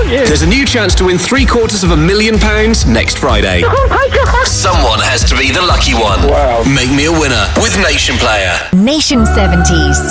aren't you? There's a new chance to win £750,000 next Friday. Oh my God. Someone has to be the lucky one. Wow. Make me a winner with Nation Player. Nation 70s.